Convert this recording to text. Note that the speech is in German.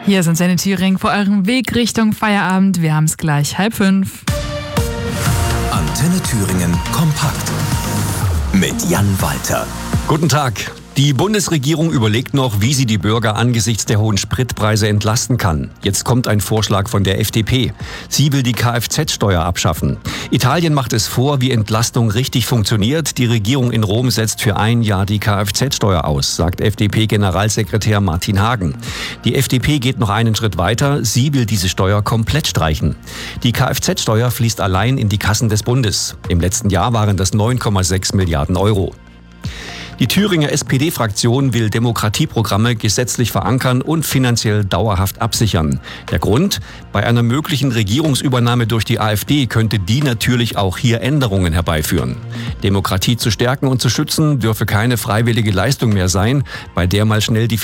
Hier sind Antenne Thüringen vor eurem Weg Richtung Feierabend. Wir haben es gleich 4:30. Antenne Thüringen kompakt mit Jan Walter. Guten Tag. Die Bundesregierung überlegt noch, wie sie die Bürger angesichts der hohen Spritpreise entlasten kann. Jetzt kommt ein Vorschlag von der FDP. Sie will die Kfz-Steuer abschaffen. Italien macht es vor, wie Entlastung richtig funktioniert. Die Regierung in Rom setzt für ein Jahr die Kfz-Steuer aus, sagt FDP-Generalsekretär Martin Hagen. Die FDP geht noch einen Schritt weiter. Sie will diese Steuer komplett streichen. Die Kfz-Steuer fließt allein in die Kassen des Bundes. Im letzten Jahr waren das 9,6 Milliarden Euro. Die Thüringer SPD-Fraktion will Demokratieprogramme gesetzlich verankern und finanziell dauerhaft absichern. Der Grund? Bei einer möglichen Regierungsübernahme durch die AfD könnte die natürlich auch hier Änderungen herbeiführen. Demokratie zu stärken und zu schützen dürfe keine freiwillige Leistung mehr sein, bei der mal schnell die